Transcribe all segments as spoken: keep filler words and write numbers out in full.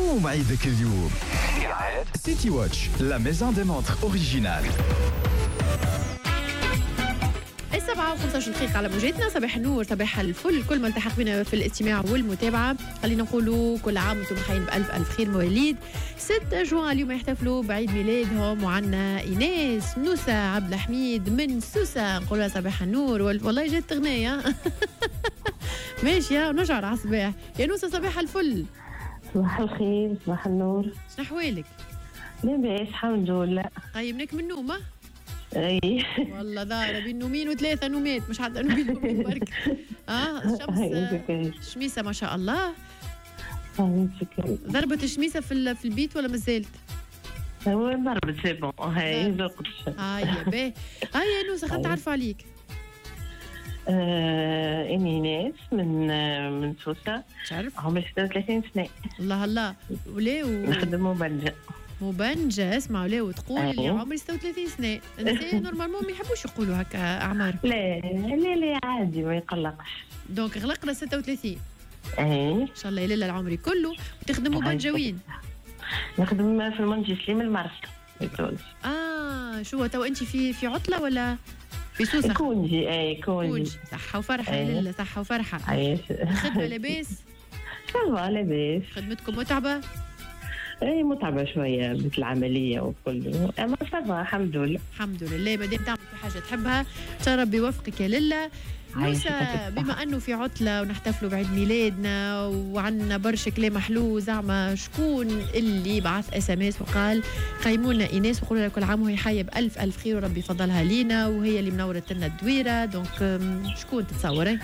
قوم عيدك اليوم. سيتي واتش لا ميزون دي مونتر اوريجينال. السبعة وخمسة عشر دقيقة على موجاتنا. صباح النور، صباح الفل، كل من التحق بنا في الاستماع والمتابعة. خلينا نقولوا كل عام وانتم حيين بألف ألف خير. مواليد ستة جوان اليوم يحتفلوا بعيد ميلادهم، وعنا إيناس نوسة عبد الحميد من سوسة، نقولها صباح النور. والله جات أغنية ماشي ونرجع على الصباح. يا نوسة صباح الفل. صباح الخير، صباح النور. شنو أحوالك؟ لاباس الحمد لله. قيمناك من نومة؟ اي والله ضارة بين نومين وثلاثة نومات، مش حتى بين نومين برك. اه الشمس شميسة ما شاء الله. ضربت الشميسة في في البيت ولا مازالت؟ هو ضربت سي بون. هاي ذوقت. هاي باهي. هاي يا نوسة خلينا نتعرفوا عليك. آه اني ناس من آه من سوسة. تعرف؟ عمري ستة وثلاثين سنة. الله الله. ولا و... نخدم مبنجة. مبنجة اسمع ولا وتقول اللي عمري ستة وثلاثين سنة. النساء نورمالمون ما يحبوش يقولوا هكا أعمار. لا لا لا عادي ما يقلقش. دونك غلقنا ستة وثلاثين. اي ان شاء الله يللا العمر كله. وتخدم مبنجة وين؟ نخدم في المنجي سليم المرسى في تونس. اه شو تو انت في في عطلة ولا في سوسة؟ كونجي. اي كونجي. كونجي صحة وفرحة. يللا صحة وفرحة. عايش. الخدمة لاباس؟ سافا لاباس. خدمتكم متعبة؟ اي متعبة شوية مثل العملية وكله، اما سافا الحمد لله. الحمد لله ما دام تعمل في حاجة تحبها ان شاء الله ربي يوفقك يا للا. نوسة بما انه في عطلة ونحتفلوا بعيد ميلادنا وعندنا برشا كلام حلو، زعما شكون اللي بعث اس ام اس وقال قيموا لنا ايناس وقولوا لها كل عام وهي حية بألف ألف خير وربي يفضلها لينا وهي اللي منورت لنا الدويرة. دونك شكون تتصوري؟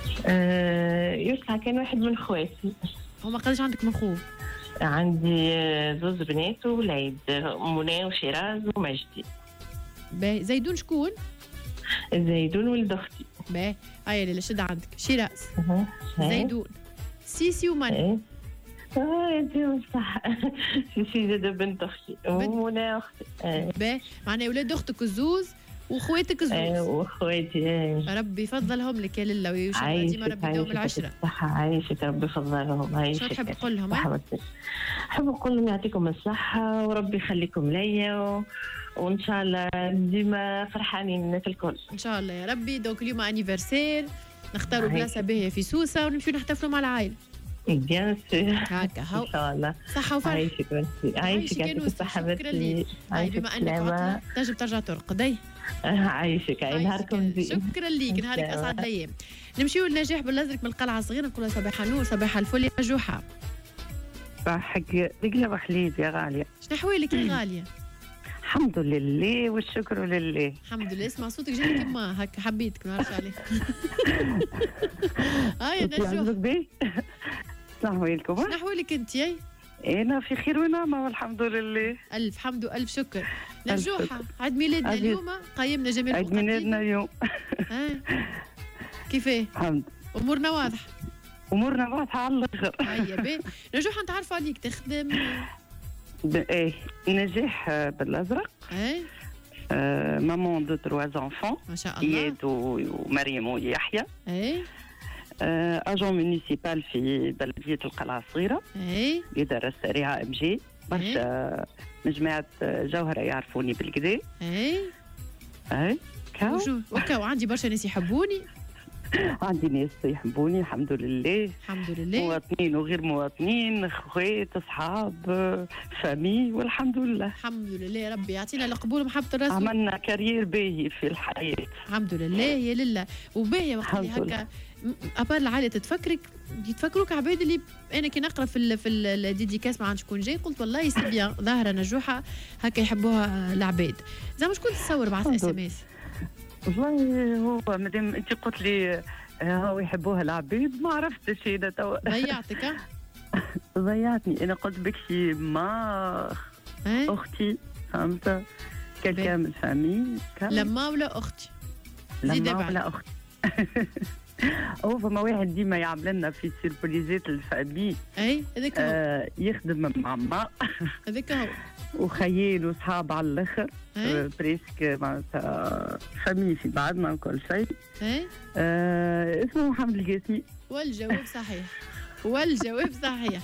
أه يطلع كان واحد من خواتي. هما قداش عندك من خو؟ عندي زوز بنات وولاد، منى وشيراز ومجدي. باهي. زيدون شكون؟ زيدون ولد اختي. باهي. هيا ليلى شد عندك شيراز زيدون سيسي ومنى. اه انت صح. سيسي زاد بنت اختي ومنى اختي. باهي معناها ولاد اختك الزوز واخواتك الزوز. ايه واخواتي. ايه ربي يفضلهم لك يا للا ويشفى ديما ربي يدوم العشرة. صح عايشك ربي يفضلهم. عايشك. شو تحب تقول لهم؟ نحب نقول لهم يعطيكم الصحة وربي يخليكم ليا و... وان شاء الله ديما فرحانين الناس الكل ان شاء الله يا ربي. دونك اليوم انيفرسير نختاروا بلاصة باهية في سوسة ونمشيو نحتفلوا مع العائلة. بيان سور. هكا هو ان شاء الله. صحة وفرحة. عايشك بنتي. عايشك يعطيك الصحة بنتي. عايشك بما انك عطلة تنجم ترجع ترقد. عايشك عين نهاركم زين. شكرا ليك، نهارك اسعد الايام. نمشيو لنجاح بالازرق من القلعة الصغيرة نقولها صباح النور صباح الفل يا مجوحة. صحك رجلة وحليب يا غالية. شنو احوالك يا غالية؟ الحمد لله والشكر لله. الحمد لله. اسمع صوتك جاي كيما هكا حبيتك ما نعرفش عليه. هاي نجوح. السلام عليكم. شنو احوالك انت؟ ياي انا في خير ونعمة والحمد لله. الف حمد والف شكر. نجوحة عيد ميلادنا اليوم، قيمنا جميع عيد ميلادنا اليوم. كيفاه؟ الحمد. امورنا واضحة. امورنا واضحة على الاخر. هيا باهي. نجوحة نتعرفوا عليك تخدم ايه نجاح بالازرق. ايه آه مامون دو تروا زانفون. ما شاء الله. اياد ومريم ويحيى. ايه آه اجون مونيسيبال في بلدية القلعة الصغيرة. ايه الإدارة السريعة ام جي. برشا من جماعة جوهرة يعرفوني بالكدا. ايه ايه كاو وكاو عندي برشا ناس يحبوني. عندي ناس يحبوني الحمد لله. الحمد لله. مواطنين وغير مواطنين، اخوات، اصحاب، فامي والحمد لله. الحمد لله ربي يعطينا القبول ومحبة الرسول. عملنا كارير باهي في الحياة الحمد لله يا لله. وباهية وقت اللي هكا ابار العائلة تتفكرك يتفكروك عباد اللي انا كي نقرا في ال في الديديكاس ما عندش شكون جاي قلت والله سي بيان ظاهرة نجوحة هكا يحبوها العباد. زعما شكون تصور بعث اس ام اس؟ والله هو مادام انت قلت لي هو يحبوها العبيد ما عرفتش انا توا. ضيعتك. ضيعتني. انا قلت بكشي ما اختي فهمت كلكا من فامي. لما ولا اختي؟ لما ولا اختي. هو فما واحد ديما يعمل لنا في سيربريزات الفامي. اي هذاك آه يخدم مع ما هذاك هو. وخيال وصحاب على الاخر. أه؟ بريسك معناتها فامي في بعضنا وكل شيء. أه؟ آه اسمه محمد القاسمي. والجواب صحيح والجواب صحيح.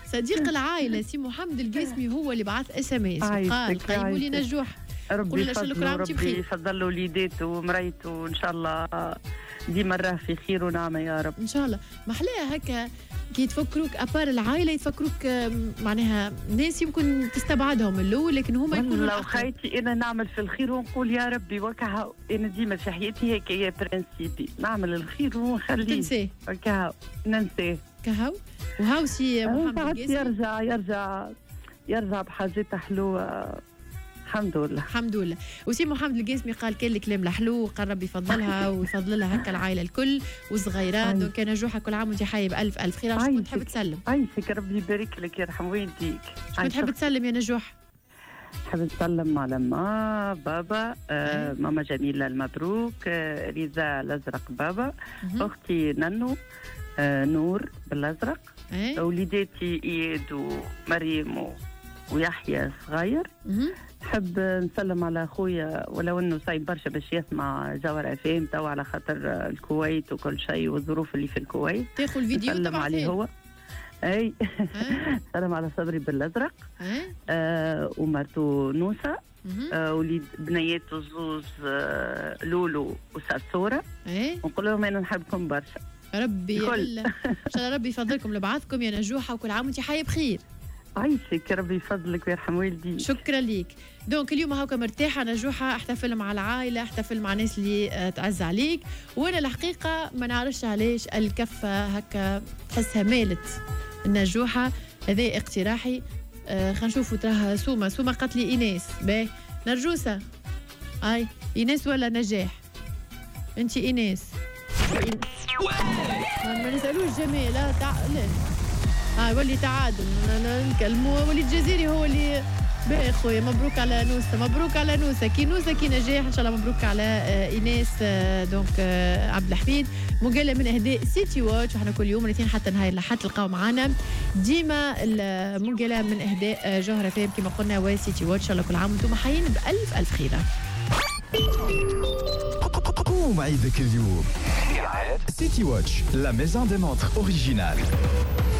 صديق العائله سي محمد القاسمي هو اللي بعث اس ام اس وقال قيموا لي نجوح. ربي يفضله ربي يفضل له وليداته ومرايته وان شاء الله ديما راه في خير ونعمه يا رب. ان شاء الله. محلاها هكا كي يتفكروك ابار العائله يتفكروك معناها ناس يمكن تستبعدهم الاول لكن هما يكونوا لو خايتي انا نعمل في الخير ونقول يا ربي وكها. انا ديما في حياتي هيك يا برنسيبي نعمل الخير ونخليه تنساه وكها ننساه كهو. وهاو سي محمد القاسمي يرجع يرجع يرجع بحاجات حلوه الحمد لله الحمد لله. وسي محمد القاسمي قال كل الكلام الحلو وقال ربي يفضلها ويفضل لها هكا العائله الكل وصغيرات. دونك نجوحه كل عام وانت حي بالف الف خير. شكون تحب تسلم؟ عايشك ربي يبارك لك يرحم والديك. شكون تحب تسلم يا نجوح؟ نحب نسلم على ما بابا آه ماما جميله المبروك آه ريزا الازرق بابا مه. اختي ننو آه نور بالازرق ايه؟ وليداتي اياد ومريم ويحيى صغير. نحب نسلم على خويا ولو انه صعيب برشا باش يسمع جوهر افام تو على خاطر الكويت وكل شيء والظروف اللي في الكويت. تاخذ الفيديو نسلم عليه هو. اي سلام على صبري بالازرق آه ومرتو نوسه آه وليد بنياته زوز آه لولو وسرسوره. ونقول لهم انا نحبكم برشا. ربي يلا ان شاء الله ربي يفضلكم لبعضكم يا نجوحه وكل عام وانت حيه بخير. عايشك ربي يفضلك ويرحم والديك. شكرا ليك. دونك اليوم هاكا مرتاحه نجوحه احتفل مع العائله احتفل مع ناس اللي تعز عليك. وانا الحقيقه ما نعرفش علاش الكفه هكا تحسها مالت النجوحه. هذا اقتراحي. آه خلينا نشوفوا تراها سومه سومه قالت لي ايناس باهي نرجوسه. اي ايناس ولا نجاح؟ انت ايناس ما نسالوش جميل. لا تع... لا اه ولي تعادل نكلموا ولي الجزيري هو اللي باهي خويا. مبروك على نوسه مبروك على نوسه كي نوسه كي نجاح ان شاء الله. مبروك على آه ايناس آه دونك آه عبد الحميد. مقاله من اهداء سيتي واتش وحنا كل يوم الاثنين حتى نهايه الحد تلقاو معنا ديما المقاله من اهداء آه جوهره فهم كما قلنا وسيتي واتش. ان شاء الله كل عام وانتم حيين بالف الف خيره. قوم عيدك اليوم سيتي واتش لا ميزون دي مونتر اوريجينال.